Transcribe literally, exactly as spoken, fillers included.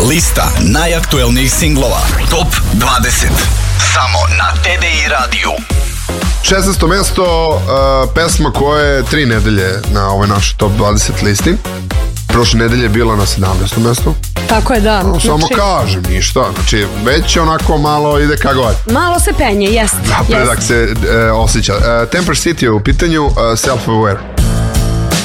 Lista najaktuelnijih singlova. Top dvadeset. Samo na T D I radiju. šesnaesto mesto, uh, pesma koja je tri nedelje na ovoj našoj top dvadeset listi. Prošle nedelje je bila na sedamnaestom mestu. Tako je, da. No, samo znači, kažem, ništa. Znači, već onako malo ide kako god. malo se penje, jest. Da, predak jest. se uh, osjeća. Uh, Temper City je u pitanju, uh, Self-Aware.